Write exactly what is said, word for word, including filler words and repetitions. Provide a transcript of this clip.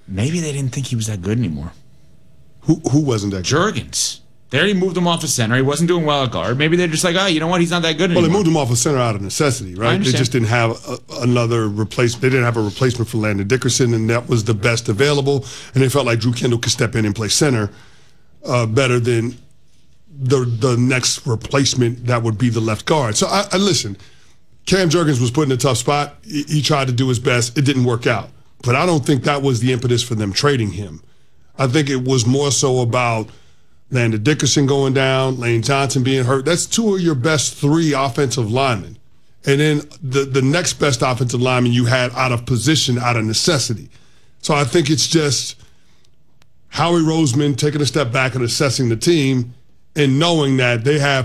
maybe they didn't think he was that good anymore. Who who wasn't that good? Jurgens. They already moved him off of center. He wasn't doing well at guard. Maybe they're just like, oh, you know what? He's not that good anymore. Well, they moved him off of center out of necessity, right? They just didn't have a, another replacement. They didn't have a replacement for Landon Dickerson, and that was the best available. And they felt like Drew Kendall could step in and play center uh, better than the the next replacement that would be the left guard. So, I, I listen, Cam Jurgens was put in a tough spot. He, he tried to do his best. It didn't work out. But I don't think that was the impetus for them trading him. I think it was more so about Landon Dickerson going down, Lane Johnson being hurt. That's two of your best three offensive linemen. And then the, the next best offensive lineman you had out of position, out of necessity. So I think it's just Howie Roseman taking a step back and assessing the team and knowing that they have